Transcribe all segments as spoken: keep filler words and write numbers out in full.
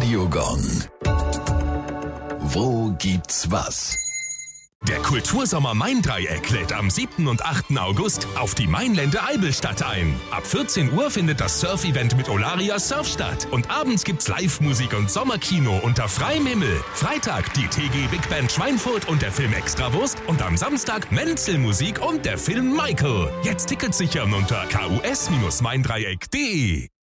Radio Gong. Wo gibt's was? Der Kultursommer Main-Dreieck lädt am siebten und achten August auf die Mainlände Eibelstadt ein. Ab vierzehn Uhr findet das Surf-Event mit Olaria Surf statt. Und abends gibt's Live-Musik und Sommerkino unter freiem Himmel. Freitag die T G Big Band Schweinfurt und der Film Extrawurst. Und am Samstag Menzel-Musik und der Film Michael. Jetzt Tickets sichern unter k u s Maindreieck punkt d e.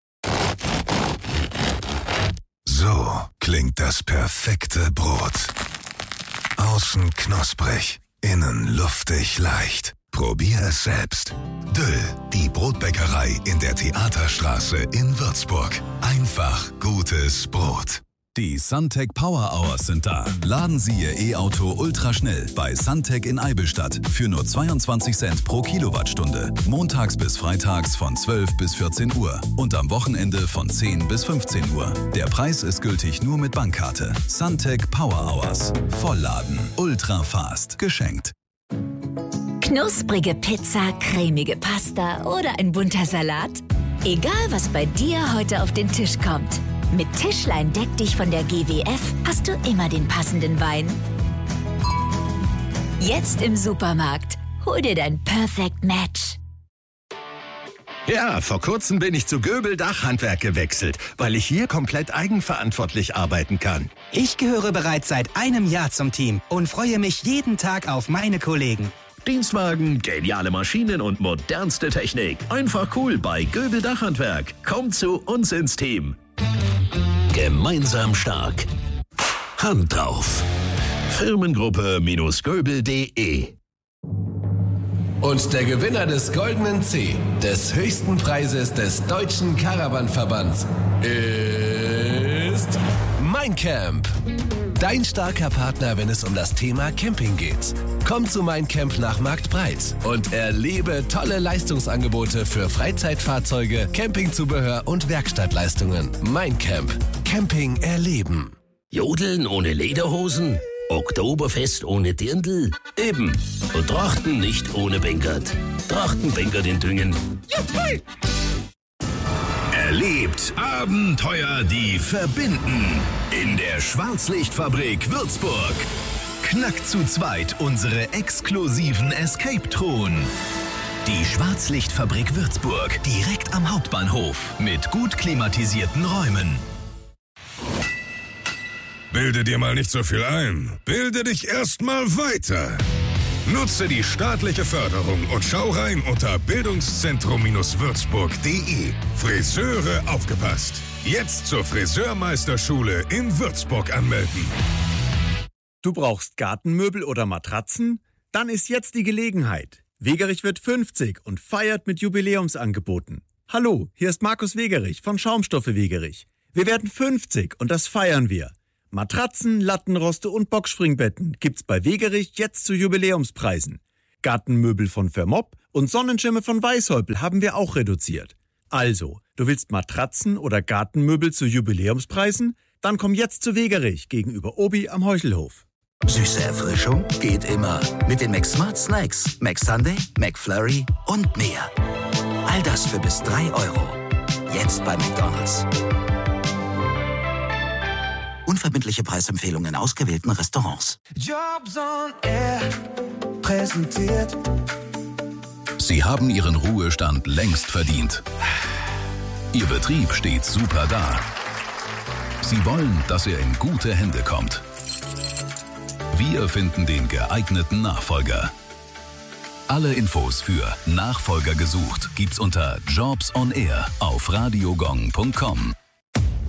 So klingt das perfekte Brot. Außen knusprig, innen luftig leicht. Probier es selbst. Döll, die Brotbäckerei in der Theaterstraße in Würzburg. Einfach gutes Brot. Die Suntec Power Hours sind da. Laden Sie Ihr E-Auto ultraschnell bei Suntec in Eibelstadt für nur zweiundzwanzig Cent pro Kilowattstunde. Montags bis freitags von zwölf bis vierzehn Uhr und am Wochenende von zehn bis fünfzehn Uhr. Der Preis ist gültig nur mit Bankkarte. Suntec Power Hours. Vollladen. Ultra fast. Geschenkt. Knusprige Pizza, cremige Pasta oder ein bunter Salat? Egal, was bei dir heute auf den Tisch kommt. Mit Tischlein deck dich von der G W F hast du immer den passenden Wein. Jetzt im Supermarkt. Hol dir dein Perfect Match. Ja, vor kurzem bin ich zu Göbel Dachhandwerk gewechselt, weil ich hier komplett eigenverantwortlich arbeiten kann. Ich gehöre bereits seit einem Jahr zum Team und freue mich jeden Tag auf meine Kollegen. Dienstwagen, geniale Maschinen und modernste Technik. Einfach cool bei Göbel Dachhandwerk. Komm zu uns ins Team. Gemeinsam stark. Hand drauf. Firmengruppe-göbel punkt de. Und der Gewinner des Goldenen C, des höchsten Preises des Deutschen Caravan-Verbands, ist Mein Camp. Dein starker Partner, wenn es um das Thema Camping geht. Komm zu Mein Camp nach Marktbreit und erlebe tolle Leistungsangebote für Freizeitfahrzeuge, Campingzubehör und Werkstattleistungen. Mein Camp. Camping erleben. Jodeln ohne Lederhosen? Oktoberfest ohne Dirndl? Eben. Und Trachten nicht ohne Bänkert. Trachten bänkert in Düngen. Juppie! Erlebt Abenteuer, die verbinden. In der Schwarzlichtfabrik Würzburg. Knackt zu zweit unsere exklusiven Escape-Truhen. Die Schwarzlichtfabrik Würzburg, direkt am Hauptbahnhof, mit gut klimatisierten Räumen. Bilde dir mal nicht so viel ein. Bilde dich erst mal weiter. Nutze die staatliche Förderung und schau rein unter bildungszentrum würzburg punkt de. Friseure aufgepasst. Jetzt zur Friseurmeisterschule in Würzburg anmelden. Du brauchst Gartenmöbel oder Matratzen? Dann ist jetzt die Gelegenheit. Wegerich wird fünfzig und feiert mit Jubiläumsangeboten. Hallo, hier ist Markus Wegerich von Schaumstoffe Wegerich. Wir werden fünfzig und das feiern wir. Matratzen, Lattenroste und Boxspringbetten gibt's bei Wegerich jetzt zu Jubiläumspreisen. Gartenmöbel von Vermopp und Sonnenschirme von Weißhäupl haben wir auch reduziert. Also, du willst Matratzen oder Gartenmöbel zu Jubiläumspreisen? Dann komm jetzt zu Wegerich gegenüber Obi am Heuchelhof. Süße Erfrischung geht immer. Mit den McSmart Snacks, McSunday, McFlurry und mehr. All das für bis drei Euro. Jetzt bei McDonald's. Unverbindliche Preisempfehlungen in ausgewählten Restaurants. Jobs on Air präsentiert. Sie haben Ihren Ruhestand längst verdient. Ihr Betrieb steht super da. Sie wollen, dass er in gute Hände kommt. Wir finden den geeigneten Nachfolger. Alle Infos für Nachfolger gesucht gibt's unter Jobs on Air auf radiogong punkt com.